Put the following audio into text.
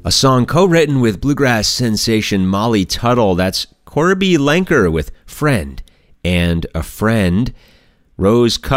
A song co-written with bluegrass sensation Molly Tuttle. That's Corby Lenker with Friend and a Friend. Rose